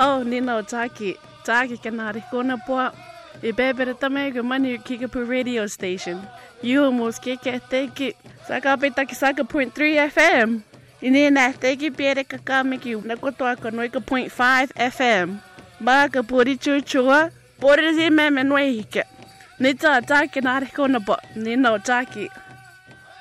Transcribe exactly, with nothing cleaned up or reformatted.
Oh, Nino Taki. Taki kanari kona po. I bebere tamego mani Kickapoo radio station. You almost kick at teki. Saka petaki saka point three F M. Ini na teki piere kakamiki nakotoa kanoika point five F M. Baka puri chuchua. Puri zi me menwehike. Nita taki nari kona po. Nino Taki.